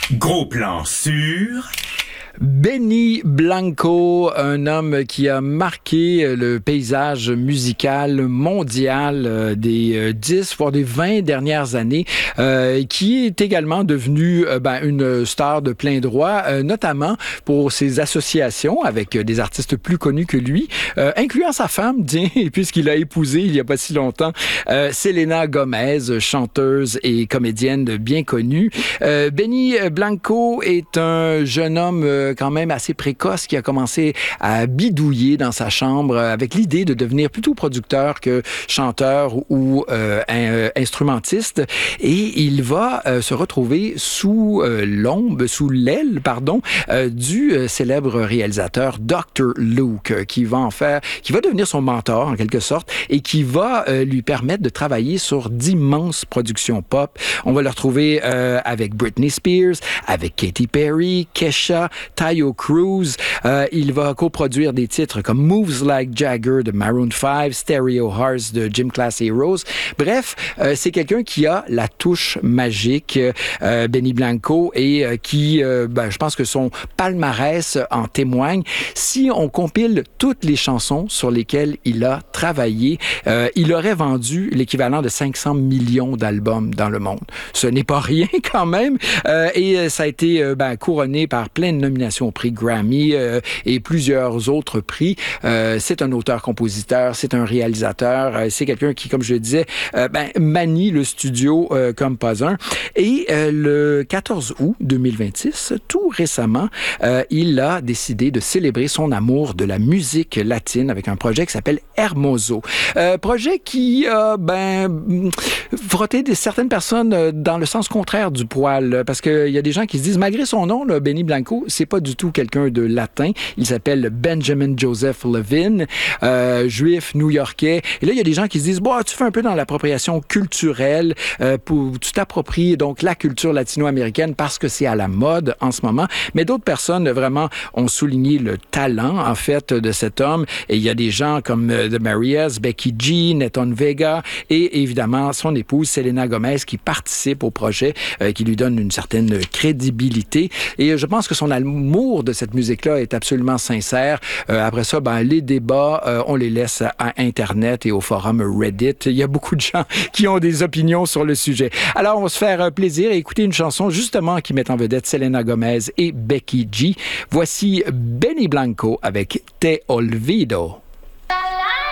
Gros plan sur... Benny Blanco, un homme qui a marqué le paysage musical mondial des 10, voire des 20 dernières années, qui est également devenu une star de plein droit, notamment pour ses associations avec des artistes plus connus que lui, incluant sa femme, puisqu'il a épousé il n'y a pas si longtemps Selena Gomez, chanteuse et comédienne bien connue. Benny Blanco est un jeune homme quand même assez précoce qui a commencé à bidouiller dans sa chambre avec l'idée de devenir plutôt producteur que chanteur ou instrumentiste. Et il va se retrouver sous l'aile du célèbre réalisateur Dr. Luke, qui va devenir son mentor en quelque sorte et qui va lui permettre de travailler sur d'immenses productions pop. On va le retrouver avec Britney Spears, avec Katy Perry, Kesha, Tayo Cruz. Il va coproduire des titres comme Moves Like Jagger de Maroon 5, Stereo Hearts de Gym Class Heroes. Bref, c'est quelqu'un qui a la touche magique, Benny Blanco, et je pense que son palmarès en témoigne. Si on compile toutes les chansons sur lesquelles il a travaillé, il aurait vendu l'équivalent de 500 millions d'albums dans le monde. Ce n'est pas rien quand même, et ça a été couronné par plein de nominations au prix Grammy et plusieurs autres prix. C'est un auteur-compositeur, c'est un réalisateur, c'est quelqu'un qui, comme je le disais, manie le studio comme pas un. Et le 14 août 2026, tout récemment, il a décidé de célébrer son amour de la musique latine avec un projet qui s'appelle Hermoso. Projet qui a frotté certaines personnes dans le sens contraire du poil, parce qu'il y a des gens qui se disent, malgré son nom, là, Benny Blanco, c'est pas du tout quelqu'un de latin. Il s'appelle Benjamin Joseph Levin, juif new-yorkais. Et là, il y a des gens qui se disent, tu fais un peu dans l'appropriation culturelle, tu t'appropries donc la culture latino-américaine parce que c'est à la mode en ce moment. Mais d'autres personnes vraiment ont souligné le talent, en fait, de cet homme. Et il y a des gens comme The Marias, Becky G, Neton Vega et évidemment son épouse Selena Gomez qui participe au projet, qui lui donne une certaine crédibilité. Et je pense que son amour de cette musique-là est absolument sincère. Après ça, les débats, on les laisse à Internet et au forum Reddit. Il y a beaucoup de gens qui ont des opinions sur le sujet. Alors, on va se faire plaisir et écouter une chanson justement qui met en vedette Selena Gomez et Becky G. Voici Benny Blanco avec Te Olvido.